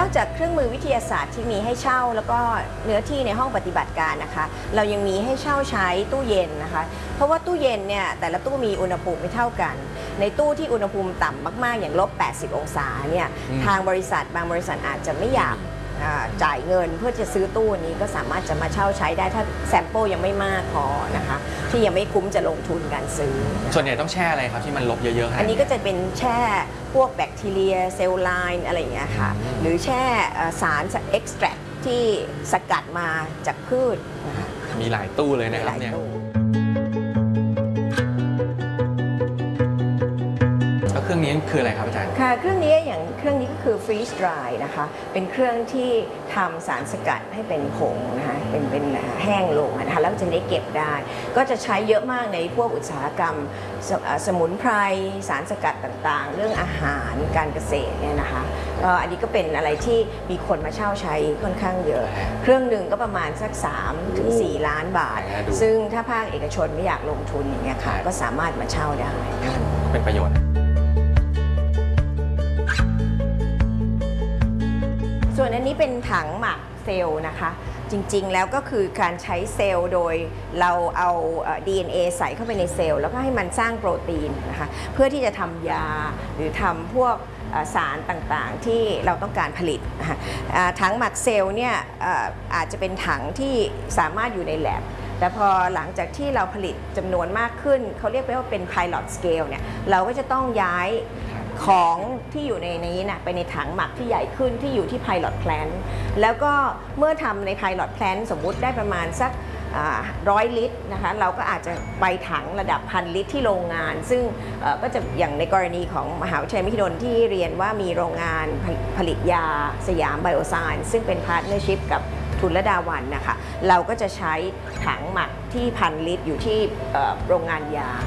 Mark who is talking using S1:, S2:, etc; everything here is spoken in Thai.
S1: อกจากเครื่องมือวิทยาศาสตร์ที่มีให้เช่าแล้วก็เนื้อที่ในห้องปฏิบัติการนะคะเรายังมีให้เช่าใช้ตู้เย็นนะคะเพราะว่าตู้เย็นเนี่ยแต่ละตู้มีอุณหภูมิไม่เท่ากันในตู้ที่อุณหภูมิต่ำมากๆอย่าง-80 องศาเนี่ยทางบริษัทบางบริษัทอาจจะไม่อยากจ่ายเงินเพื่อจะซื้อตู้นี้ก็สามารถจะมาเช่าใช้ได้ถ้าแซมเปิลยังไม่มากพอนะคะที่ยังไม่คุ้มจะลงทุนการซื้อ
S2: ส่วนใหญ่ต้องแช่อะไรครับที่มันลบเยอะๆ
S1: อันนี้ก็จะเป็นแช่พวกแบคทีเรียเซลล์ไลน์อะไรอย่างเงี้ยค่ะหรือแช่สารเอ็กซ์แทรคที่สกัดมาจากพืช
S2: มีหลายตู้เลยนะครับเนี่ยเครื่องนี้คืออะไรครับอาจารย์
S1: ค่ะเครื่องนี้อย่างเครื่องนี้ก็คือ freeze dry นะคะเป็นเครื่องที่ทำสารสกัดให้เป็นผงนะคะเป็นแห้งลงนะคะแล้วจะได้เก็บได้ก็จะใช้เยอะมากในพวกอุตสาหกรรมสมุนไพรสารสกัดต่างๆเรื่องอาหารการเกษตรเนี่ยนะคะอันนี้ก็เป็นอะไรที่มีคนมาเช่าใช้ค่อนข้างเยอะเครื่องหนึ่งก็ประมาณสัก3-4 ล้านบาทซึ่งถ้าภาคเอกชนไม่อยากลงทุนอย่างเงี้ยค่ะก็สามารถมาเช่าได้
S2: เป็นประโยชน์
S1: ส่วนอันนี้เป็นถังหมักเซลล์นะคะจริงๆแล้วก็คือการใช้เซลล์โดยเราเอา DNA ใส่เข้าไปในเซลล์แล้วก็ให้มันสร้างโปรตีนนะคะเพื่อที่จะทำยาหรือทำพวกสารต่างๆที่เราต้องการผลิตถังหมักเซลล์เนี่ยอาจจะเป็นถังที่สามารถอยู่ในแลบแต่พอหลังจากที่เราผลิตจำนวนมากขึ้นเขาเรียกว่าเป็น pilot scale เนี่ยเราก็จะต้องย้ายของที่อยู่ในนี้นะไปในถังหมักที่ใหญ่ขึ้นที่อยู่ที่ pilot plant แล้วก็เมื่อทำใน pilot plant สมมุติได้ประมาณสัก100 ลิตรนะคะเราก็อาจจะไปถังระดับ1,000 ลิตรที่โรงงานซึ่งก็จะอย่างในกรณีของมหาวิทยาลัยมหิดลที่เรียนว่ามีโรงงานผลิตยาสยามไบโอไซน์ซึ่งเป็นพาร์ทเนอร์ชิพกับทุนระดาวันนะคะเราก็จะใช้ถังหมักที่1,000 ลิตรอยู่ที่โรงงานยา